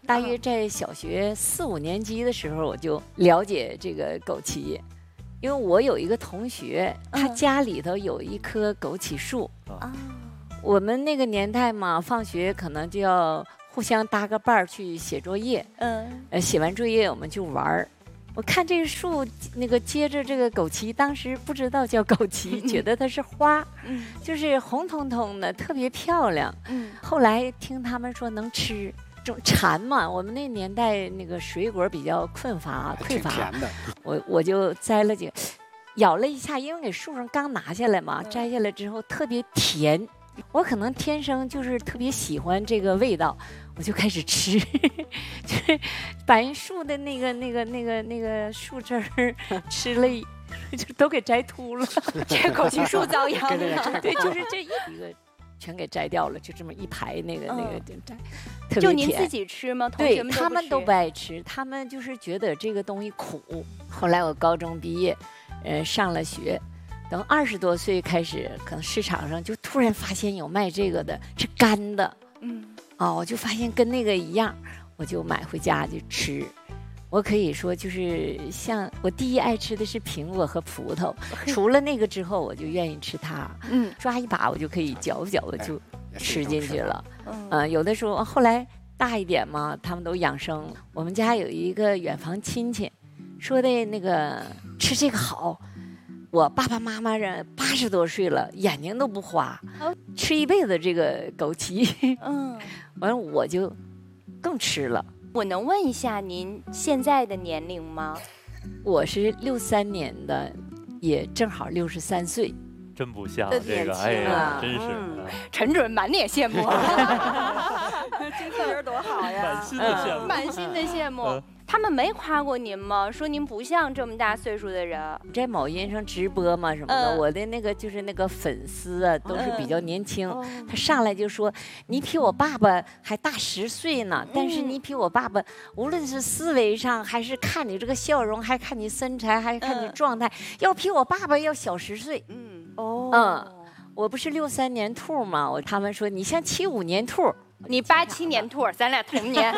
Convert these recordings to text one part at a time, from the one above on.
大约在小学4、5年级的时候，我就了解这个枸杞，因为我有一个同学，他家里头有一棵枸杞树。我们那个年代嘛，放学可能就要互相搭个伴儿去写作业。写完作业我们就玩儿。我看这个树那个接着这个枸杞，当时不知道叫枸杞，觉得它是花，就是红彤彤的，特别漂亮。后来听他们说能吃，这种馋嘛，我们那年代那个水果比较匮乏，我就摘了几个，咬了一下，因为给树上刚拿下来嘛，摘下来之后特别甜。我可能天生就是特别喜欢这个味道，我就开始吃，就是把人树的那个树枝儿吃了就都给摘秃了， 这枸杞树遭殃了。 对，就是这一个全给摘掉了，就这么一排那个就摘，特别甜。 就您自己吃吗？同学们对，他们都不爱吃，他们就是觉得这个东西苦。后来我高中毕业，上了学。等20多岁开始，可能市场上就突然发现有卖这个的，是干的，我就发现跟那个一样，我就买回家就吃。我可以说就是像我第一爱吃的是苹果和葡萄，除了那个之后，我就愿意吃它。抓一把我就可以嚼的就吃进去了。有的时候后来大一点嘛，他们都养生。我们家有一个远房亲戚，说的那个吃这个好。我爸爸妈妈人80多岁了，眼睛都不花，吃一辈子这个枸杞。完了我就更吃了。 我能问一下您现在的年龄吗？ 我是63年的，也正好63岁。 真不像这个，哎呀，真是。 陈主任满脸羡慕， 这个人多好呀！ 满心的羡慕， 满心的羡慕。他们没夸过您吗？说您不像这么大岁数的人。 在某音上直播嘛什么的，我的那个就是那个粉丝啊，都是比较年轻。他上来就说：“你比我爸爸还大10岁呢，但是你比我爸爸，无论是思维上，还是看你这个笑容，还看你身材，还看你状态，要比我爸爸要小10岁。”我不是63年兔吗？他们说你像75年兔。 你87年兔，咱俩同年。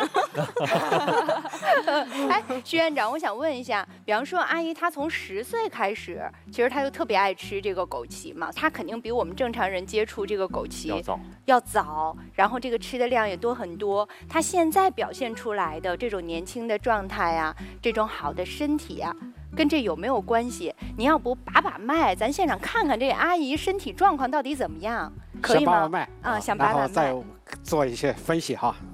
哎，徐院长，我想问一下，比方说阿姨她从10岁开始，其实她就特别爱吃这个枸杞嘛，她肯定比我们正常人接触这个枸杞要早，然后这个吃的量也多很多。她现在表现出来的这种年轻的状态啊，这种好的身体啊，跟这有没有关系？您要不把脉，咱现场看看这阿姨身体状况到底怎么样，可以吗？想把脉， 然后再做一些分析哈。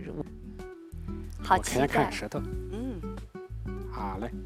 好期待。 我看舌头。好嘞。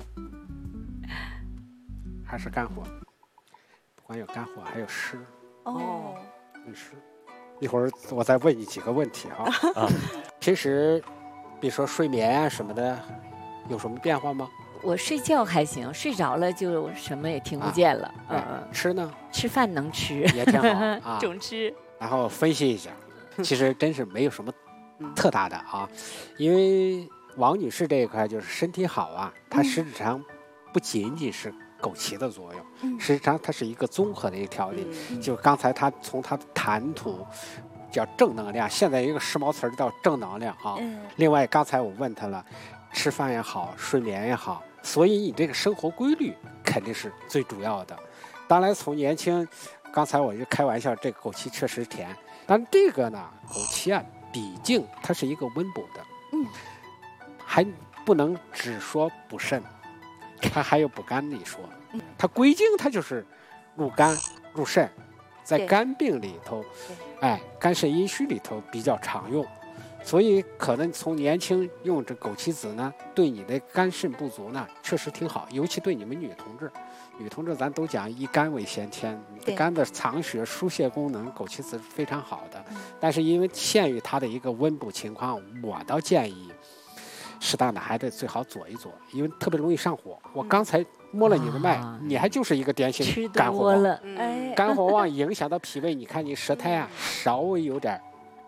还是肝火，不光有肝火，还有湿。湿。一会儿我再问你几个问题哈。平时，比如说睡眠啊什么的，有什么变化吗？ 我睡觉还行，睡着了就什么也听不见了。 吃呢？ 吃饭能吃， 也挺好总吃。 然后分析一下，其实真是没有什么特大的啊，因为王女士这一块就是身体好啊，它实质上不仅仅是枸杞的作用，实际上它是一个综合的一个调理。就刚才她从她的谈吐叫正能量，现在有一个时髦词叫正能量啊。另外刚才我问她了，吃饭也好，睡眠也好。所以你这个生活规律肯定是最主要的。当然从年轻，刚才我就开玩笑，这个枸杞确实甜，但这个呢，枸杞啊，毕竟它是一个温补的，还不能只说补肾，它还有补肝的一说。它归经它就是入肝入肾，在肝病里头，肝肾阴虚里头比较常用。所以可能从年轻用这枸杞子呢，对你的肝肾不足呢，确实挺好，尤其对你们女同志咱都讲以肝为先天，肝的藏血疏泄功能，枸杞子是非常好的。但是因为限于它的一个温补情况，我倒建议适当的还得最好左一左，因为特别容易上火。我刚才摸了你的脉，你还就是一个典型肝火旺，肝火旺影响到脾胃，你看你舌苔啊稍微有点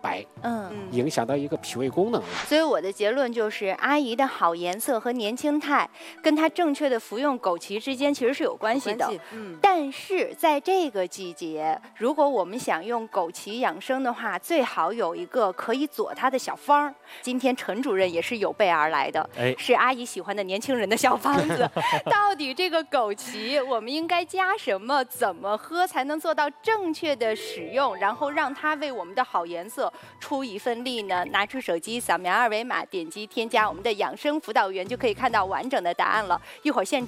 白，影响到一个脾胃功能了。 所以我的结论就是，阿姨的好颜色和年轻态，跟她正确的服用枸杞之间其实是有关系的。但是在这个季节，如果我们想用枸杞养生的话，最好有一个可以佐它的小方儿。今天陈主任也是有备而来的，是阿姨喜欢的年轻人的小方子。到底这个枸杞我们应该加什么？怎么喝才能做到正确的使用，然后让它为我们的好颜色出一份力呢？拿出手机扫描二维码，点击添加我们的养生辅导员，就可以看到完整的答案了。一会儿现